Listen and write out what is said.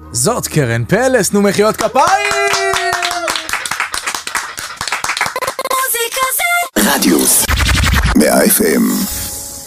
זאת קרן פלס, נו מחיאות כפיים! רדיוס 100 FM